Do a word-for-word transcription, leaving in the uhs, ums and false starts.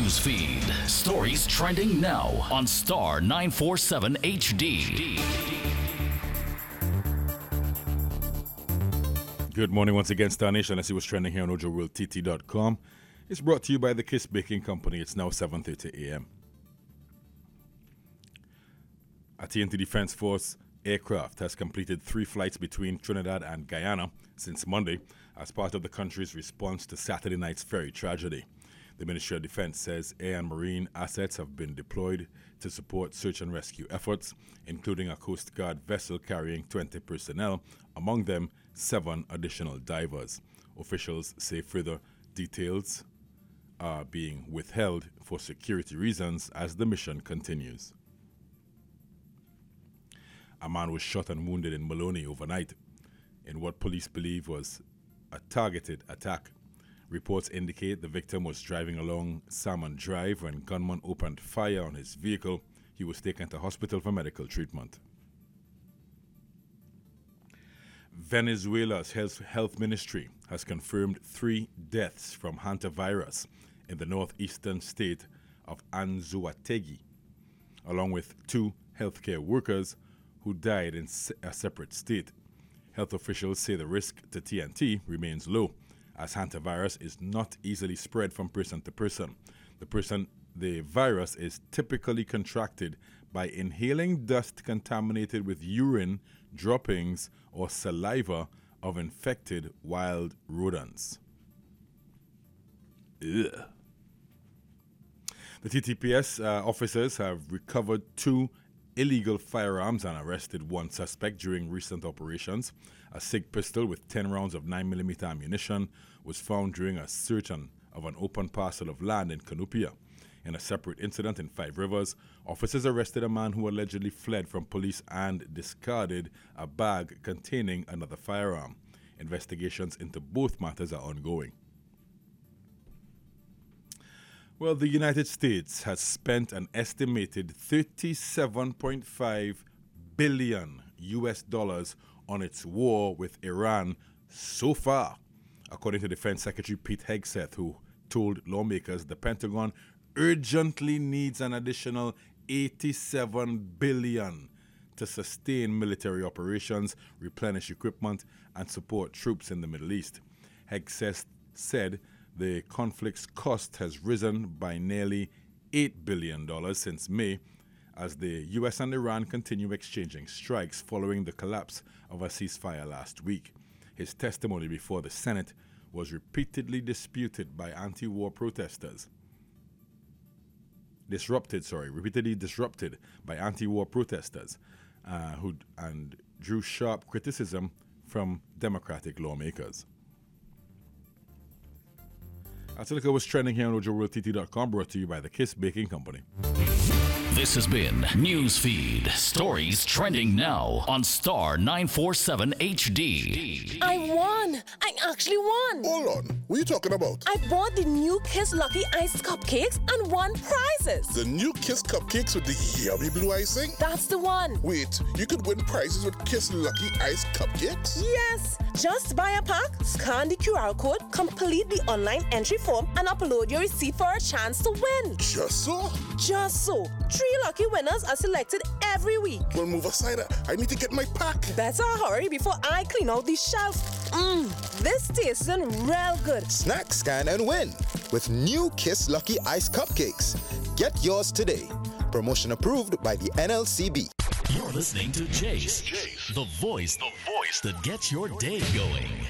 News feed. Stories trending now on Star nine forty-seven H D. Good morning once again, Star Nation. Let's see what's trending here on Ojo World T T dot com. It's brought to you by the Kiss Baking Company. It's now seven thirty a.m. A T N T Defense Force aircraft has completed three flights between Trinidad and Guyana since Monday as part of the country's response to Saturday night's ferry tragedy. The Ministry of Defense says air and marine assets have been deployed to support search and rescue efforts, including a Coast Guard vessel carrying twenty personnel, among them seven additional divers. Officials say further details are being withheld for security reasons as the mission continues. A man was shot and wounded in Maloney overnight in what police believe was a targeted attack. Reports indicate the victim was driving along Salmon Drive when gunmen opened fire on his vehicle. He was taken to hospital for medical treatment. Venezuela's health, health ministry has confirmed three deaths from hantavirus in the northeastern state of Anzoátegui, along with two healthcare workers who died in a separate state. Health officials say the risk to T N T remains low, as hantavirus is not easily spread from person to person. The person, the virus is typically contracted by inhaling dust contaminated with urine, droppings, or saliva of infected wild rodents. Ugh. The T T P S uh, officers have recovered two illegal firearms and arrested one suspect during recent operations. A SIG pistol with ten rounds of nine millimeter ammunition was found during a search on, of an open parcel of land in Canupia. In a separate incident in Five Rivers, officers arrested a man who allegedly fled from police and discarded a bag containing another firearm. Investigations into both matters are ongoing. Well, the United States has spent an estimated thirty-seven point five billion U S dollars on its war with Iran so far, according to Defense Secretary Pete Hegseth, who told lawmakers the Pentagon urgently needs an additional eighty-seven billion dollars to sustain military operations, replenish equipment, and support troops in the Middle East. Hegseth said the conflict's cost has risen by nearly eight billion dollars since May, as the U S and Iran continue exchanging strikes following the collapse of a ceasefire last week. His testimony before the Senate was repeatedly disputed by anti-war protesters. Disrupted, sorry, repeatedly disrupted by anti-war protesters, uh, who and drew sharp criticism from Democratic lawmakers. That's a look at what's trending here on Ojo World T T dot com, brought to you by the Kiss Baking Company. This has been Newsfeed. Stories trending now on Star nine forty-seven H D. I won! I actually won! Hold on. What are you talking about? I bought the new Kiss Lucky Iced Cupcakes and won prizes. The new Kiss Cupcakes with the yummy blue icing? That's the one. Wait, you could win prizes with Kiss Lucky Iced Cupcakes? Yes! Just buy a pack, scan the Q R code, complete the online entry form, and upload your receipt for a chance to win. Just so? Just so. Three lucky winners are selected every week. Well, move aside. I need to get my pack. Better hurry before I clean out the shelf. Mmm, this tastes real good. Snack, scan, and win with new Kiss Lucky Ice Cupcakes. Get yours today. Promotion approved by the N L C B. You're listening to Jace, the voice, the voice that gets your day going.